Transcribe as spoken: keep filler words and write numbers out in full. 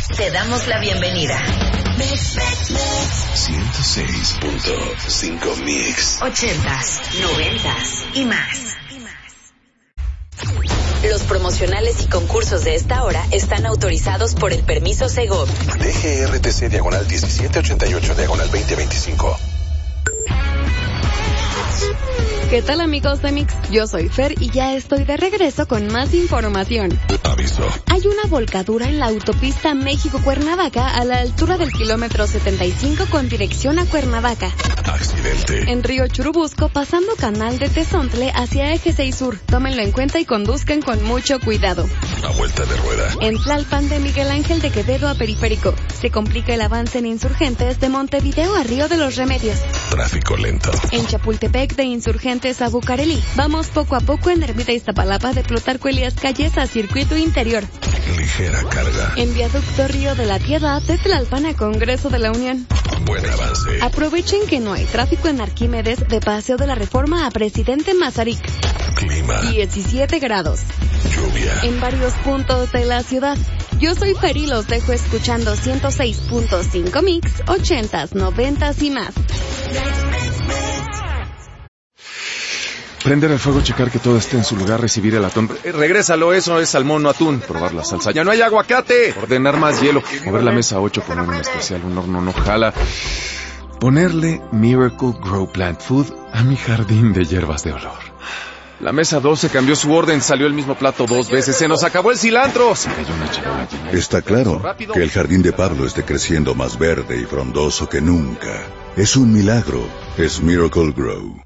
Te damos la bienvenida. ciento seis punto cinco Mix. Ochentas, noventas y más. Los promocionales y concursos de esta hora están autorizados por el permiso Segov. D G R T C diagonal diecisiete ochenta y ocho diagonal veinte veinticinco. ¿Qué tal, amigos de Mix? Yo soy Fer y ya estoy de regreso con más información. Aviso. Hay una volcadura en la autopista México-Cuernavaca a la altura del kilómetro setenta y cinco con dirección a Cuernavaca. Accidente. En Río Churubusco, pasando Canal de Tezontle hacia Eje seis Sur. Tómenlo en cuenta y conduzcan con mucho cuidado. A vuelta de rueda. En Tlalpan de Miguel Ángel de Quevedo a Periférico. Se complica el avance en Insurgentes de Montevideo a Río de los Remedios. Tráfico lento. En Chapultepec de Insurgentes a Bucareli. Vamos poco a poco en Ermita Iztapalapa de Plutarco Elías Calles a Circuito Interior. Ligera carga. En Viaducto Río de la Piedad de Tlalpan a Congreso de la Unión. Buen avance. Aprovechen que no hay tráfico en Arquímedes de Paseo de la Reforma a Presidente Mazarik. Clima. diecisiete grados. Lluvia. En varios puntos de la ciudad. Yo soy Fer y los dejo escuchando ciento seis punto cinco Mix, ochentas, noventas y más. Prender el fuego, checar que todo esté en su lugar, recibir el atún. Eh, regrésalo, eso es salmón, no atún. Probar la salsa. ¡Ya no hay aguacate! Ordenar más hielo. Mover la mesa ocho, poner un especial, un horno no jala. Ponerle Miracle Grow Plant Food a mi jardín de hierbas de olor. La mesa doce cambió su orden, salió el mismo plato dos veces. ¡Se nos acabó el cilantro! Se cayó una charola llena. Está claro que el jardín de Pablo esté creciendo más verde y frondoso que nunca. Es un milagro. Es Miracle Grow.